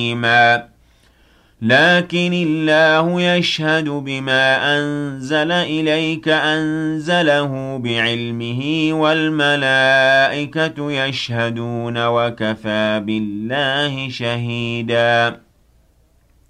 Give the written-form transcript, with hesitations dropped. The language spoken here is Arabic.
لكن الله يشهد بما أنزل إليك أنزله بعلمه والملائكة يشهدون وكفى بالله شهيدا